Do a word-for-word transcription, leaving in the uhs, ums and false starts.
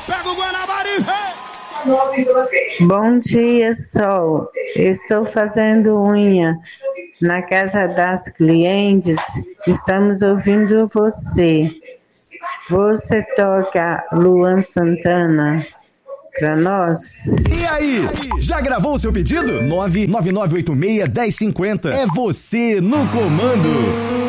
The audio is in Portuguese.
Pega o Guanabara e vem! Bom dia, Sol. Estou fazendo unha na casa das clientes. Estamos ouvindo você. Você toca Luan Santana pra nós? E aí, já gravou o seu pedido? nove nove nove oito seis um zero cinco zero. É você no comando.